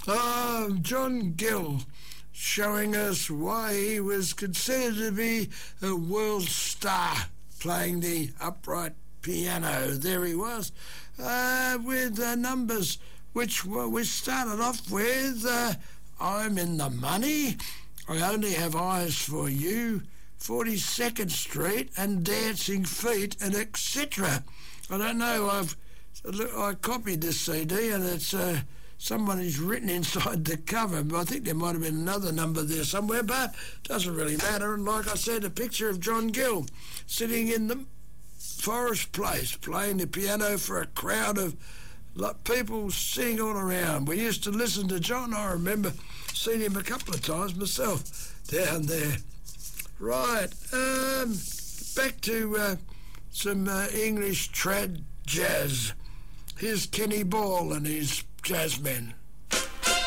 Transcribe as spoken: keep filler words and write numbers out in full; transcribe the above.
Oh, John Gill, showing us why he was considered to be a world star playing the upright piano. There he was, uh, with uh, numbers which were, we started off with uh, I'm in the Money, I Only Have Eyes for You, forty-second Street, and Dancing Feet, and et cetera. I don't know, I've I copied this C D, and it's uh, somebody's written inside the cover, but I think there might have been another number there somewhere, but it doesn't really matter. And like I said, a picture of John Gill sitting in the Forest Place playing the piano for a crowd of like, people sitting all around. We used to listen to John. I remember seeing him a couple of times myself down there. Right, um, back to uh, some uh, English trad jazz. Here's Kenny Ball and his Jazzmen.